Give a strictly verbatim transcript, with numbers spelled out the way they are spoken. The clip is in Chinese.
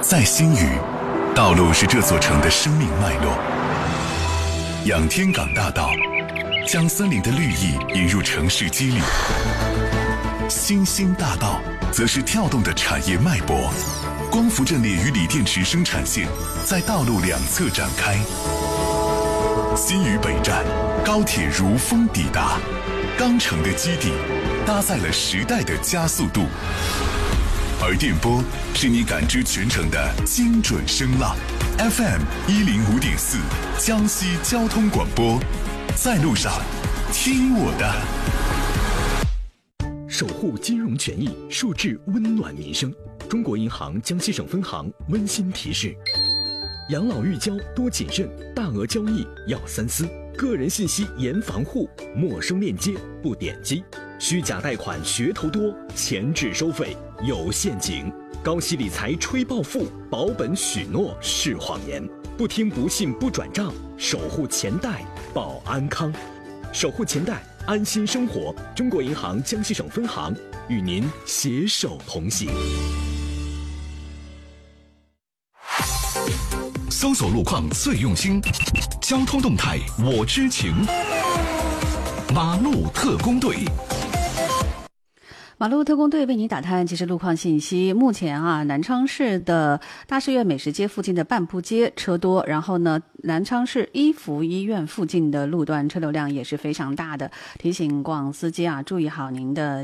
在新余，道路是这座城的生命脉络。仰天港大道将森林的绿意引入城市肌理，新兴大道则是跳动的产业脉搏。光伏阵列与锂电池生产线在道路两侧展开。新余北站，高铁如风抵达，钢城的基地搭载了时代的加速度。而电波是你感知全程的精准声浪。F M 一零五点四，江西交通广播，在路上听我的。 守护金融权益，树质温暖民生。中国银行江西省分行温馨提示：养老预交多谨慎，大额交易要三思，个人信息严防护，陌生链接不点击，虚假贷款噱头多，前置收费有陷阱，高息理财吹暴富，保本许诺是谎言，不听不信不转账，守护钱袋保安康，守护钱袋安心生活。中国银行江西省分行与您携手同行。 搜索路况最用心，交通动态我知情。马路特工队， 马路特工队为您打探即时路况信息。目前啊，南昌市的大世苑美食街附近的半步街车多，然后呢，南昌市一福医院附近的路段车流量也是非常大的，提醒广司机啊，注意好您的